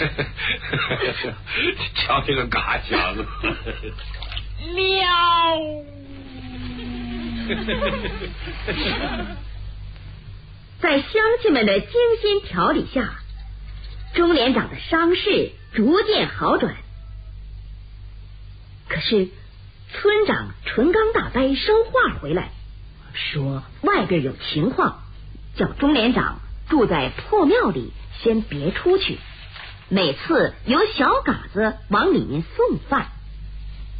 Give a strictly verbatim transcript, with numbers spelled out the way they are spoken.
瞧这个嘎小子， 喵！ 在乡亲们的精心调理下，钟连长的伤势逐渐好转。可是村长纯刚大伯捎话回来，说外边有情况，叫钟连长住在破庙里，先别出去。每次由小嘎子往里面送饭。